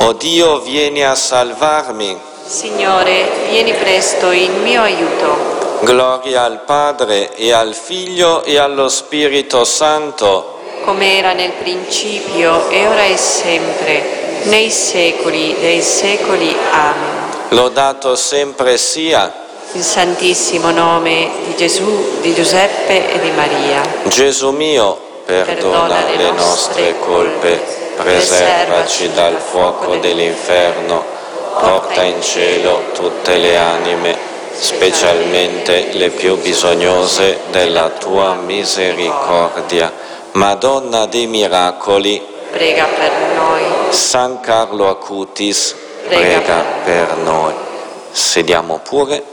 O Dio, vieni a salvarmi. Signore, vieni presto in mio aiuto. Gloria al Padre e al Figlio e allo Spirito Santo, come era nel principio, e ora e sempre, nei secoli dei secoli. Amen. lodato sempre sia Il Santissimo nome di Gesù, di Giuseppe e di Maria. Gesù mio, perdona le nostre colpe, preservaci dal fuoco dell'inferno, porta in cielo tutte le anime, specialmente le più bisognose della tua misericordia. Madonna dei miracoli, Prega per noi. San Carlo Acutis, prega per noi. Sediamo pure.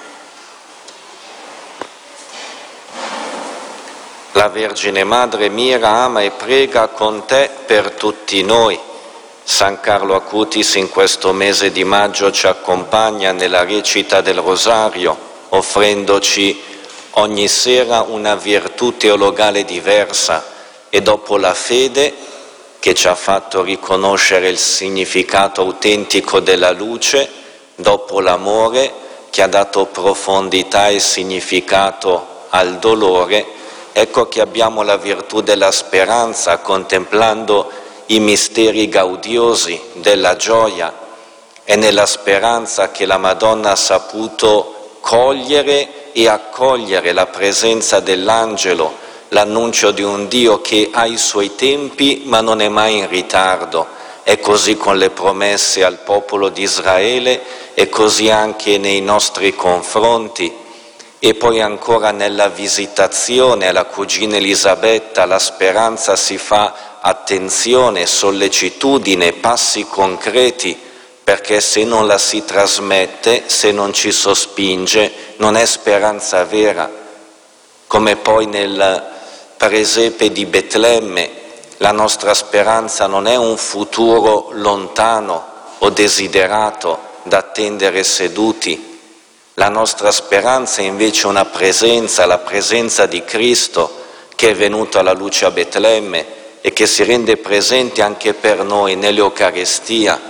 La Vergine Madre mira, ama e prega con te per tutti noi. San Carlo Acutis in questo mese di maggio ci accompagna nella recita del Rosario, offrendoci ogni sera una virtù teologale diversa, e dopo la fede che ci ha fatto riconoscere il significato autentico della luce, dopo l'amore che ha dato profondità e significato al dolore, ecco che abbiamo la virtù della speranza, contemplando i misteri gaudiosi della gioia. È nella speranza che la Madonna ha saputo cogliere e accogliere la presenza dell'angelo, l'annuncio di un Dio che ha i suoi tempi ma non è mai in ritardo. È così con le promesse al popolo di Israele, e così anche nei nostri confronti. E poi ancora nella visitazione alla cugina Elisabetta la speranza si fa attenzione, sollecitudine, passi concreti, perché se non la si trasmette, se non ci sospinge, non è speranza vera. Come poi nel presepe di Betlemme, la nostra speranza non è un futuro lontano o desiderato da attendere seduti. La nostra speranza è invece una presenza, la presenza di Cristo che è venuto alla luce a Betlemme e che si rende presente anche per noi nell'Eucaristia.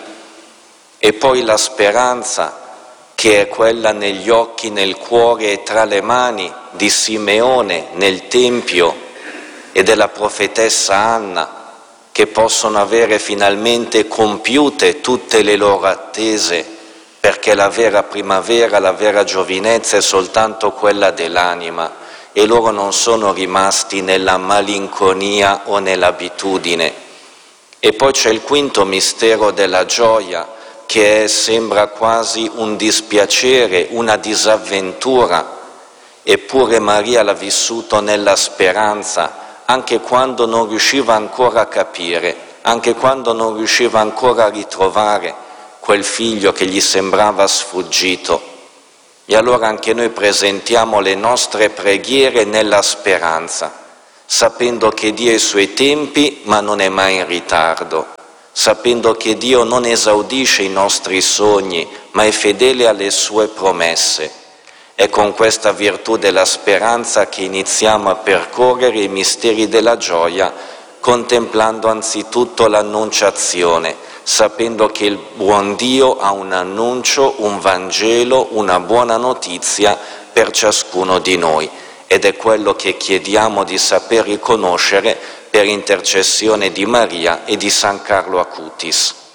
E poi la speranza che è quella negli occhi, nel cuore e tra le mani di Simeone nel Tempio e della profetessa Anna, che possono avere finalmente compiute tutte le loro attese, perché la vera primavera, la vera giovinezza è soltanto quella dell'anima, e loro non sono rimasti nella malinconia o nell'abitudine. E poi c'è il quinto mistero della gioia, che sembra quasi un dispiacere, una disavventura, eppure Maria l'ha vissuto nella speranza, anche quando non riusciva ancora a capire, anche quando non riusciva ancora a ritrovare quel figlio che gli sembrava sfuggito. E allora anche noi presentiamo le nostre preghiere nella speranza, sapendo che Dio ha i suoi tempi ma non è mai in ritardo, sapendo che Dio non esaudisce i nostri sogni ma è fedele alle sue promesse. È con questa virtù della speranza che iniziamo a percorrere i misteri della gioia, contemplando anzitutto l'annunciazione, sapendo che il buon Dio ha un annuncio, un Vangelo, una buona notizia per ciascuno di noi, ed è quello che chiediamo di saper riconoscere per intercessione di Maria e di San Carlo Acutis.